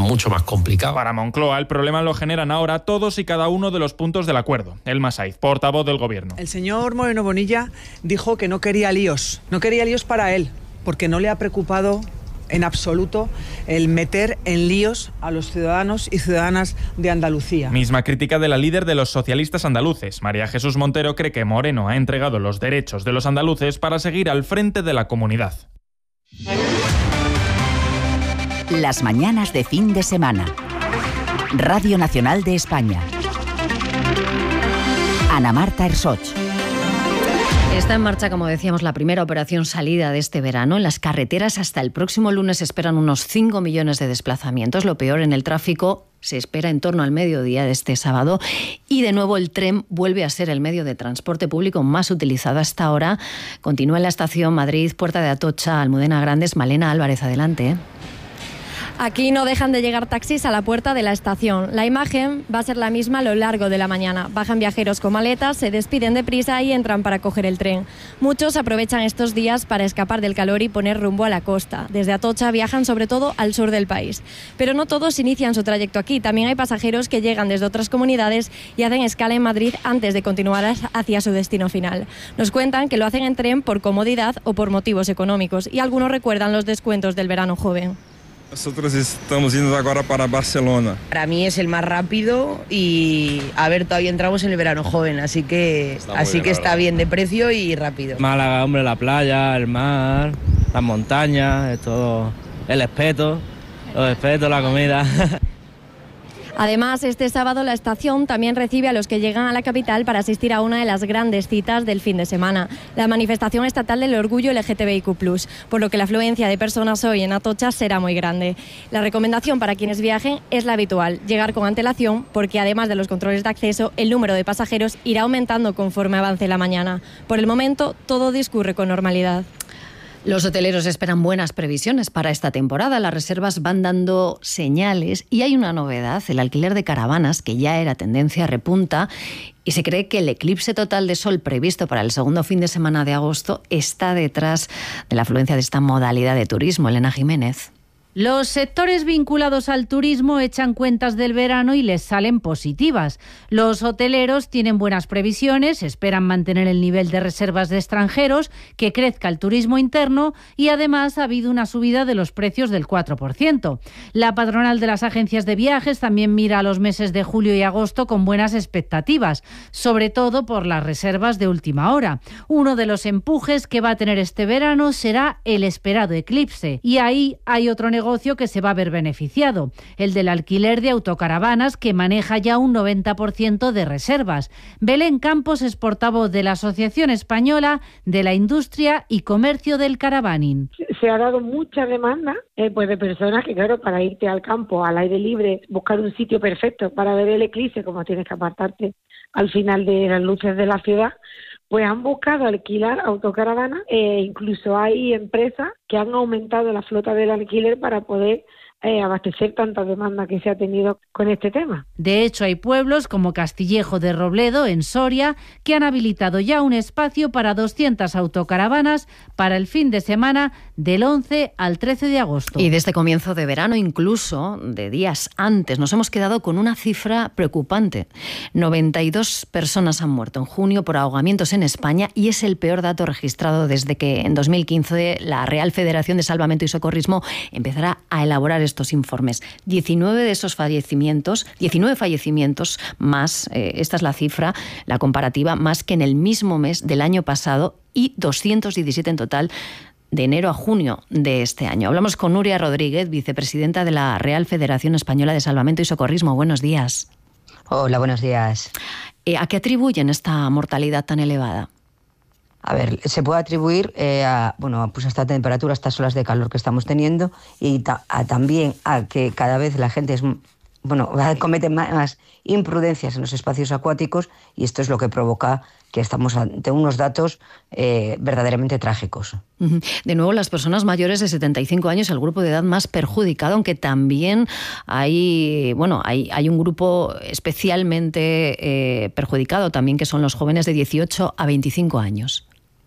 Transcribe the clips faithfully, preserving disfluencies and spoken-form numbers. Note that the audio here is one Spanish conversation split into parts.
mucho más complicado. Para Moncloa, el problema lo generan ahora todos y cada uno de los puntos del acuerdo. Elma Saiz, portavoz del Gobierno. El señor Moreno Bonilla dijo que no quería líos, no quería líos para él, porque no le ha preocupado en absoluto el meter en líos a los ciudadanos y ciudadanas de Andalucía. Misma crítica de la líder de los socialistas andaluces. María Jesús Montero cree que Moreno ha entregado los derechos de los andaluces para seguir al frente de la comunidad. Las mañanas de fin de semana. Radio Nacional de España. Ana Marta Ersoch. Está en marcha, como decíamos, la primera operación salida de este verano. En las carreteras hasta el próximo lunes se esperan unos cinco millones de desplazamientos. Lo peor en el tráfico se espera en torno al mediodía de este sábado. Y de nuevo el tren vuelve a ser el medio de transporte público más utilizado hasta ahora. Continúa en la estación Madrid, Puerta de Atocha, Almudena Grandes. Malena Álvarez, adelante. Aquí no dejan de llegar taxis a la puerta de la estación. La imagen va a ser la misma a lo largo de la mañana. Bajan viajeros con maletas, se despiden deprisa y entran para coger el tren. Muchos aprovechan estos días para escapar del calor y poner rumbo a la costa. Desde Atocha viajan sobre todo al sur del país. Pero no todos inician su trayecto aquí. También hay pasajeros que llegan desde otras comunidades y hacen escala en Madrid antes de continuar hacia su destino final. Nos cuentan que lo hacen en tren por comodidad o por motivos económicos. Y algunos recuerdan los descuentos del verano joven. Nosotros estamos yendo ahora para Barcelona. Para mí es el más rápido y, a ver, todavía entramos en el verano joven, así que está, así bien, que está bien de precio y rápido. Málaga, hombre, la playa, el mar, las montañas, todo, el espeto, los espetos, la comida. Además, este sábado la estación también recibe a los que llegan a la capital para asistir a una de las grandes citas del fin de semana, la manifestación estatal del orgullo L G T B I Q plus, por lo que la afluencia de personas hoy en Atocha será muy grande. La recomendación para quienes viajen es la habitual, llegar con antelación, porque además de los controles de acceso, el número de pasajeros irá aumentando conforme avance la mañana. Por el momento, todo discurre con normalidad. Los hoteleros esperan buenas previsiones para esta temporada. Las reservas van dando señales y hay una novedad. El alquiler de caravanas, que ya era tendencia, repunta y se cree que el eclipse total de sol previsto para el segundo fin de semana de agosto está detrás de la afluencia de esta modalidad de turismo. Elena Jiménez. Los sectores vinculados al turismo echan cuentas del verano y les salen positivas. Los hoteleros tienen buenas previsiones, esperan mantener el nivel de reservas de extranjeros, que crezca el turismo interno y además ha habido una subida de los precios del cuatro por ciento. La patronal de las agencias de viajes también mira a los meses de julio y agosto con buenas expectativas, sobre todo por las reservas de última hora. Uno de los empujes que va a tener este verano será el esperado eclipse y ahí hay otro negocio negocio que se va a ver beneficiado, el del alquiler de autocaravanas, que maneja ya un noventa por ciento de reservas. Belén Campos es portavoz de la Asociación Española de la Industria y Comercio del Caravaning. Se ha dado mucha demanda eh, pues de personas que, claro, para irte al campo, al aire libre, buscar un sitio perfecto para ver el eclipse, como tienes que apartarte al final de las luces de la ciudad, pues han buscado alquilar autocaravanas e incluso hay empresas que han aumentado la flota del alquiler para poder eh, abastecer tanta demanda que se ha tenido con este tema. De hecho, hay pueblos como Castillejo de Robledo, en Soria, que han habilitado ya un espacio para doscientas autocaravanas para el fin de semana del once al trece de agosto. Y desde comienzo de verano, incluso de días antes, nos hemos quedado con una cifra preocupante. noventa y dos personas han muerto en junio por ahogamientos en España y es el peor dato registrado desde que en dos mil quince la Real Federación de Salvamento y Socorrismo empezará a elaborar estos informes. diecinueve de esos fallecimientos, diecinueve fallecimientos más, eh, esta es la cifra, la comparativa, más que en el mismo mes del año pasado y doscientos diecisiete en total de enero a junio de este año. Hablamos con Nuria Rodríguez, vicepresidenta de la Real Federación Española de Salvamento y Socorrismo. Buenos días. Hola, buenos días. Eh, ¿A qué atribuyen esta mortalidad tan elevada? A ver, se puede atribuir eh, a, bueno, pues a esta temperatura, a estas olas de calor que estamos teniendo y ta- a, también a que cada vez la gente es, bueno, comete más imprudencias en los espacios acuáticos y esto es lo que provoca que estamos ante unos datos eh, verdaderamente trágicos. De nuevo, las personas mayores de setenta y cinco años, el grupo de edad más perjudicado, aunque también hay, bueno, hay, hay un grupo especialmente eh, perjudicado también, que son los jóvenes de dieciocho a veinticinco años.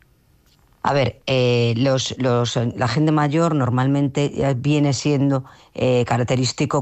A ver, eh, los, los, la gente mayor normalmente viene siendo eh, característico